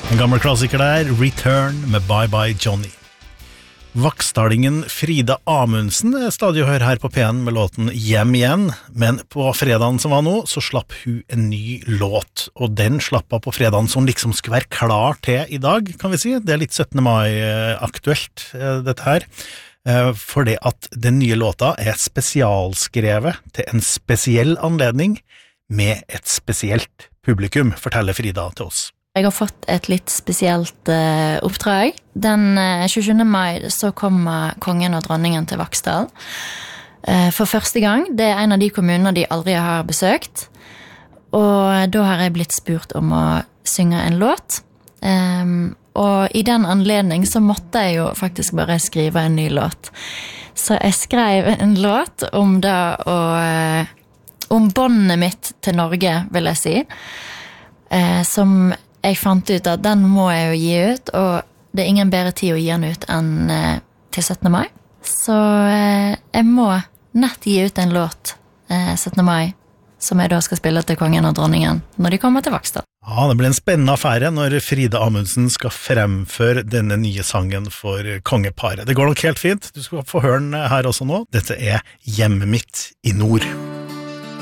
En gammel klassiker der, Return med Bye Bye Johnny. Vaksdalingen Frida Amundsen er stadig å høre her på P1 med låten Hjem igjen, men på fredagen som var nå, så slapp hun en ny låt, og den slapp hun på fredagen som liksom skulle være klar til i dag, kan vi si. Det er litt 17. mai aktuelt, dette her, for det at den nye låta er spesialskrevet til en spesiell anledning med et spesielt publikum, forteller Frida til oss. Jeg har fått et litt spesielt oppdrag. Den 27. mai så kommer kongen og dronningen til Vaksdal for første gang. Det er en av de kommunene de aldri har besøkt. Og da har jeg blitt spurt om å synge en låt. Og i den anledning så måtte jeg jo faktisk bare skrive en ny låt. Så jeg skrev en låt om det om båndet mitt til Norge, vil jeg si. Som jeg fant ut at den må jeg jo gi ut, og det er ingen bedre tid å gi den ut enn til 17. mai. Så jeg må nett gi ut en låt 17. mai, som jeg da skal spille til kongen og dronningen når de kommer til Vaksdal. Ja, det blir en spennende affære når Frida Amundsen skal fremføre denne nye sangen for kongeparet. Det går nok helt fint, du skal få høre den her også nå. Dette er Hjemmet mitt i nord.